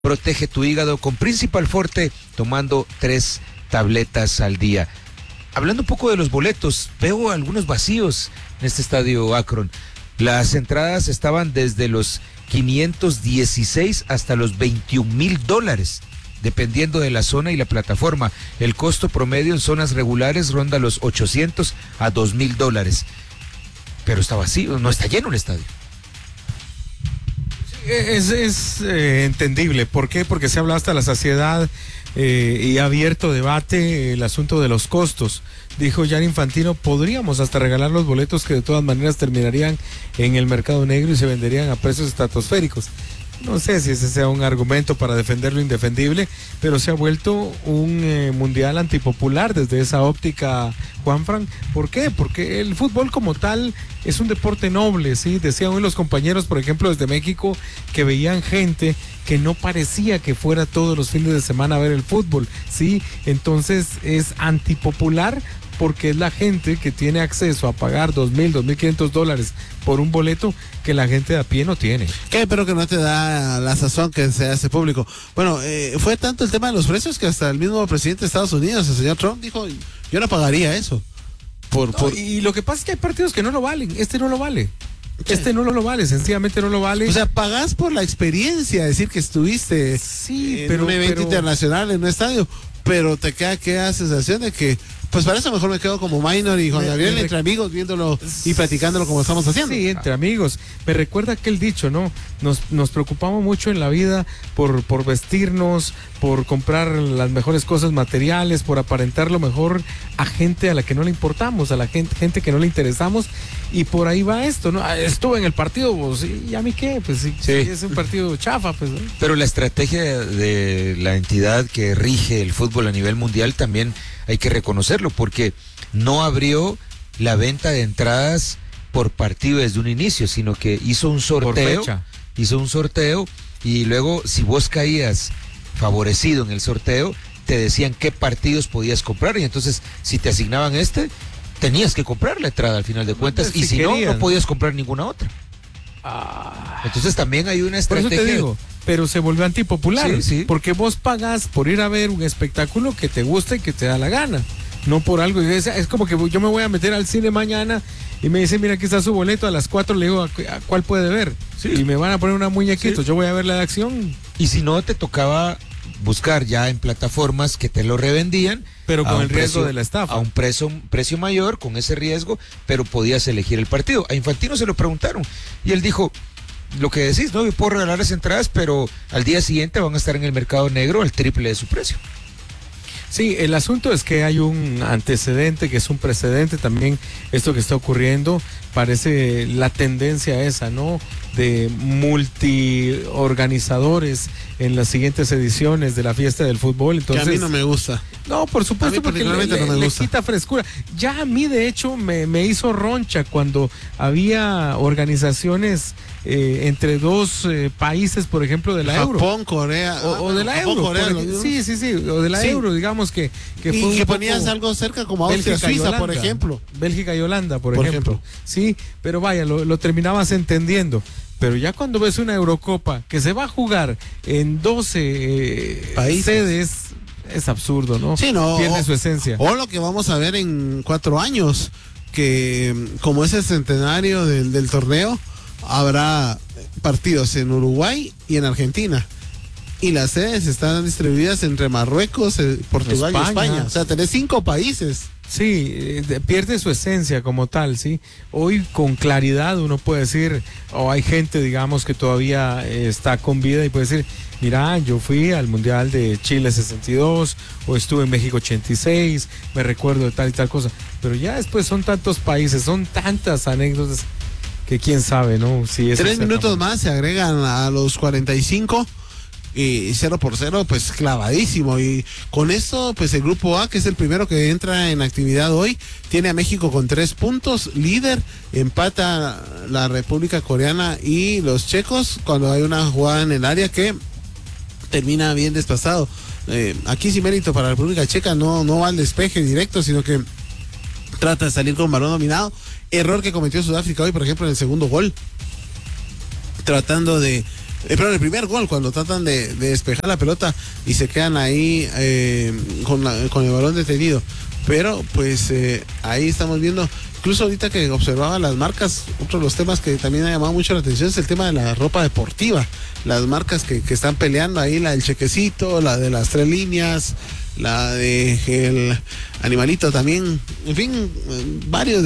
Protege tu hígado con Principal Forte, tomando 3 tabletas al día. Hablando un poco de los boletos, veo algunos vacíos en este estadio Akron. Las entradas estaban desde los 516 hasta los $21,000, dependiendo de la zona y la plataforma. El costo promedio en zonas regulares ronda los $800 a $2,000. Pero está vacío, no está lleno el estadio. Es entendible. ¿Por qué? Porque se habla hasta la saciedad y ha abierto debate el asunto de los costos. Dijo Gianni Infantino, podríamos hasta regalar los boletos que de todas maneras terminarían en el mercado negro y se venderían a precios estratosféricos. No sé si ese sea un argumento para defender lo indefendible, pero se ha vuelto un mundial antipopular desde esa óptica, Juanfran. ¿Por qué? Porque el fútbol como tal es un deporte noble, ¿sí? Decían hoy los compañeros, por ejemplo, desde México, que veían gente que no parecía que fuera todos los fines de semana a ver el fútbol, ¿sí? Entonces es antipopular porque es la gente que tiene acceso a pagar $2,000, $2,500 por un boleto que la gente de a pie no tiene. ¿Qué? Pero que no te da la sazón que se hace público. Bueno, fue tanto el tema de los precios que hasta el mismo presidente de Estados Unidos, el señor Trump, dijo, yo no pagaría eso. Y lo que pasa es que hay partidos que no lo valen, este no lo vale. Este no lo vale, sencillamente no lo vale. O sea, pagás por la experiencia, decir que estuviste en un evento internacional, en un estadio, pero te queda sensación de que pues para eso mejor me quedo como Minor y Juan Gabriel entre amigos viéndolo y platicándolo como estamos haciendo. Sí, entre amigos. Me recuerda aquel dicho, ¿no? Nos preocupamos mucho en la vida por vestirnos, por comprar las mejores cosas materiales, por aparentar lo mejor a gente a la que no le importamos, a la gente que no le interesamos, y por ahí va esto, ¿no? Estuve en el partido, pues, ¿y a mí qué? Pues sí. Es un partido chafa, pues, ¿no? Pero la estrategia de la entidad que rige el fútbol a nivel mundial también hay que reconocerlo, porque no abrió la venta de entradas por partido desde un inicio, sino que hizo un sorteo y luego si vos caías favorecido en el sorteo, te decían qué partidos podías comprar, y entonces si te asignaban tenías que comprar la entrada al final de cuentas, y si no podías comprar ninguna otra. Entonces también hay una estrategia. Por eso te digo, pero se volvió antipopular, sí. Porque vos pagás por ir a ver un espectáculo que te gusta y que te da la gana, no por algo. Es como que yo me voy a meter al cine mañana y me dicen, mira, aquí está su boleto a las 4, le digo, ¿a cuál puede ver? Sí. Y me van a poner una muñequito, yo voy a ver la de acción. Y si no, te tocaba buscar ya en plataformas que te lo revendían, pero con el riesgo de la estafa, a un precio mayor, con ese riesgo, pero podías elegir el partido. A Infantino se lo preguntaron y él dijo, lo que decís, ¿no? Yo puedo regalar las entradas, pero al día siguiente van a estar en el mercado negro al triple de su precio. Sí, el asunto es que hay un antecedente, que es un precedente también, esto que está ocurriendo, parece la tendencia esa, ¿no? De multiorganizadores en las siguientes ediciones de la fiesta del fútbol. Entonces, que a mí no me gusta. No, por supuesto, porque le quita frescura. Ya a mí, de hecho, me hizo roncha cuando había organizaciones entre dos países, por ejemplo, de la Japón, Euro. Japón, Corea. O de la Euro. Corea, sí, o de la Euro, digamos que fue y que ponías algo cerca como Austria, Suiza, por ejemplo. Bélgica y Holanda, por ejemplo. Sí, pero vaya, lo terminabas entendiendo. Pero ya cuando ves una Eurocopa que se va a jugar en 12 sedes, es absurdo, ¿no? Sí, no. Pierde su esencia. O lo que vamos a ver en 4 años, que como es el centenario del torneo, habrá partidos en Uruguay y en Argentina. Y las sedes están distribuidas entre Marruecos, Portugal y España. O sea, tenés 5 países. Sí, pierde su esencia como tal, ¿sí? Hoy con claridad uno puede decir, hay gente, digamos, que todavía está con vida y puede decir, mira, yo fui al Mundial de Chile 62, o estuve en México 86, me recuerdo de tal y tal cosa. Pero ya después son tantos países, son tantas anécdotas que quién sabe, ¿no? Si 3 minutos más se agregan a los 45. Y 0-0, pues clavadísimo. Y con esto, pues el grupo A, que es el primero que entra en actividad hoy, tiene a México con 3 puntos, líder. Empata la República Coreana y los checos cuando hay una jugada en el área que termina bien desplazado. Aquí sin mérito para la República Checa, no va al despeje directo, sino que trata de salir con balón dominado. Error que cometió Sudáfrica hoy, por ejemplo, en el segundo gol, tratando de pero en el primer gol, cuando tratan de despejar la pelota y se quedan ahí con el balón detenido. Pero pues ahí estamos viendo, incluso ahorita que observaba las marcas, otro de los temas que también ha llamado mucho la atención es el tema de la ropa deportiva. Las marcas que están peleando ahí, la del chequecito, la de las 3 líneas, la de el animalito también, en fin, varios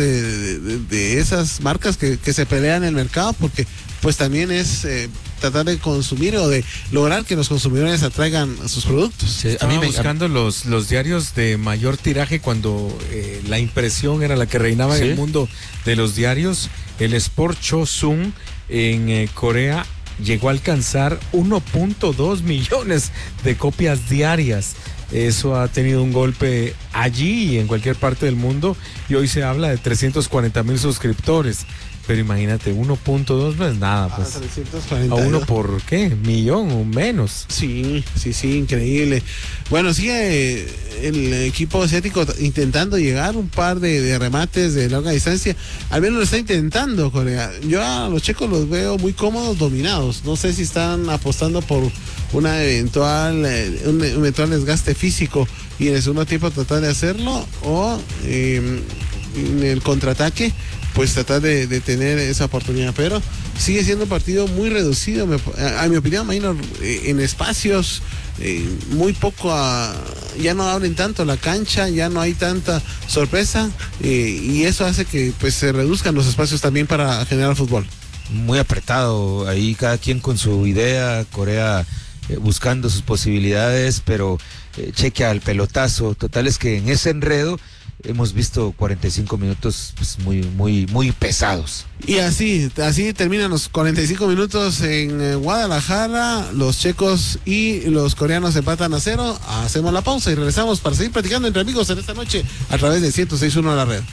de esas marcas que se pelean en el mercado, porque pues también es tratar de consumir o de lograr que los consumidores atraigan sus productos. Sí, estaba buscando los diarios de mayor tiraje cuando la impresión era la que reinaba en el mundo de los diarios. El Sport Chosun en Corea llegó a alcanzar 1.2 millones de copias diarias. Eso ha tenido un golpe allí y en cualquier parte del mundo, y hoy se habla de 340,000 suscriptores. Pero imagínate, 1.2 no es nada, pues. 340. ¿A uno por qué? ¿Millón o menos? Sí, increíble. Bueno, sigue el equipo asiático intentando llegar un par de remates de larga distancia. Al menos lo está intentando Corea. Yo a los checos los veo muy cómodos, dominados. No sé si están apostando por un eventual desgaste físico y en el segundo tiempo tratar de hacerlo, o en el contraataque pues tratar de tener esa oportunidad, pero sigue siendo un partido muy reducido, a mi opinión, imagino, en espacios muy poco, ya no abren tanto la cancha, ya no hay tanta sorpresa, y eso hace que pues se reduzcan los espacios también para generar fútbol. Muy apretado, ahí cada quien con su idea, Corea buscando sus posibilidades, pero cheque al pelotazo. Total es que en ese enredo hemos visto 45 minutos pues, muy pesados. Y así terminan los 45 minutos en Guadalajara. Los checos y los coreanos empatan a 0. Hacemos la pausa y regresamos para seguir platicando entre amigos en esta noche a través de 106.1 de la red.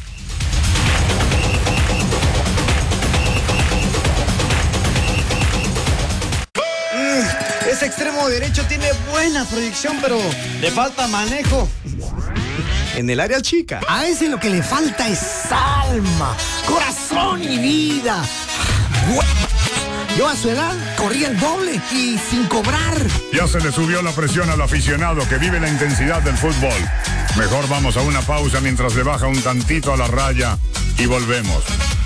Ese extremo derecho tiene buena proyección, pero le falta manejo en el área chica. A ese lo que le falta es alma, corazón y vida. Yo a su edad corría el doble y sin cobrar. Ya se le subió la presión al aficionado que vive la intensidad del fútbol. Mejor vamos a una pausa mientras le baja un tantito a la raya y volvemos.